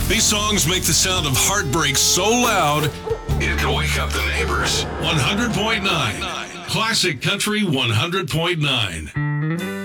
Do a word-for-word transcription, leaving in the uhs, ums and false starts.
These songs make the sound of heartbreak so loud, it can wake up the neighbors. one hundred point nine. Classic Country one hundred point nine.